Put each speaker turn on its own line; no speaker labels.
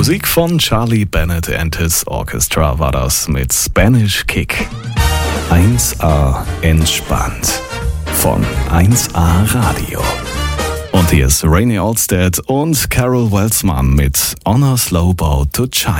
Musik von Charlie Bennett and his Orchestra war das mit Spanish Kick. 1A entspannt von 1A Radio. Und hier ist Rainy Alstead und Carol Welsman mit On a Slow Boat to China.